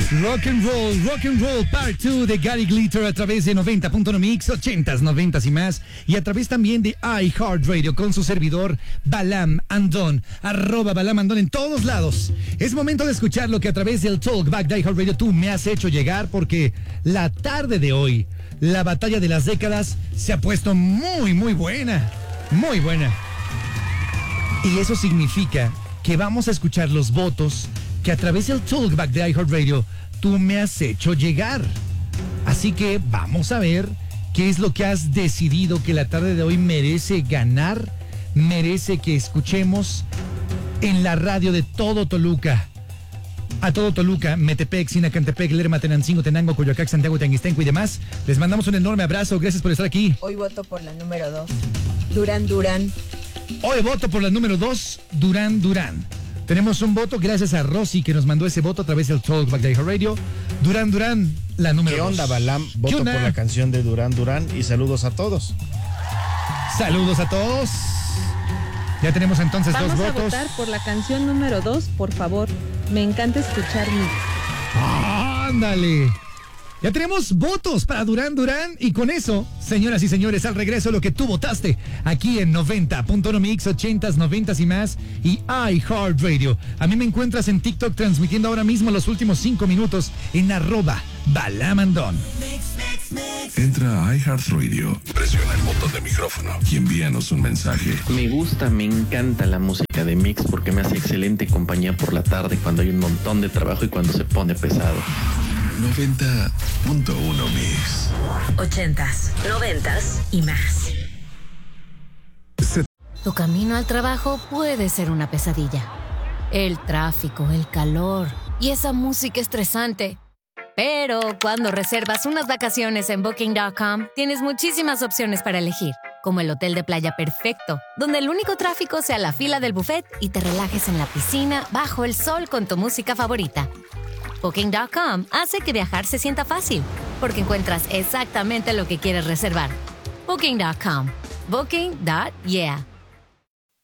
Rock and Roll Part 2 de Gary Glitter a través de 90.1 Mix, 80s, 90s y más, y a través también de iHeartRadio con su servidor Balam Andón, @Balam Andón en todos lados. Es momento de escuchar lo que a través del Talkback de iHeartRadio tú me has hecho llegar, porque la tarde de hoy, la batalla de las décadas se ha puesto muy, muy buena, muy buena. Y eso significa que vamos a escuchar los votos que a través del Talkback de iHeartRadio tú me has hecho llegar. Así que vamos a ver qué es lo que has decidido que la tarde de hoy merece ganar, merece que escuchemos en la radio de todo Toluca. A todo Toluca, Metepec, Sinacantepec, Lerma, Tenancingo, Tenango, Coyoacán, Santiago, Tanguistenco y demás. Les mandamos un enorme abrazo. Gracias por estar aquí. Hoy voto por la número 2. Durán. Hoy voto por la número 2, Durán. Tenemos un voto gracias a Rosy, que nos mandó ese voto a través del Talkback de iHeartRadio. Durán, la número 2. ¿Qué onda, Balam? Voto por la canción de Durán y saludos a todos. Saludos a todos. Ya tenemos entonces dos votos. Vamos a votar por la canción número 2, por favor. Me encanta escuchar Mix. ¡Ándale! Ya tenemos votos para Durán, y con eso, señoras y señores, al regreso lo que tú votaste aquí en 90.1 Mix, 80s, 90s y más, y iHeartRadio. A mí me encuentras en TikTok transmitiendo ahora mismo los últimos 5 minutos en @Balamandón. Entra a iHeartRadio, presiona el botón de micrófono y envíanos un mensaje. Me encanta la música de Mix porque me hace excelente compañía por la tarde cuando hay un montón de trabajo y cuando se pone pesado. 90.1 Mix. 80s, 90s y más. Tu camino al trabajo puede ser una pesadilla. El tráfico, el calor y esa música estresante. Pero cuando reservas unas vacaciones en Booking.com, tienes muchísimas opciones para elegir, como el hotel de playa perfecto, donde el único tráfico sea la fila del buffet y te relajes en la piscina bajo el sol con tu música favorita. Booking.com hace que viajar se sienta fácil, porque encuentras exactamente lo que quieres reservar. Booking.com. Booking.yeah.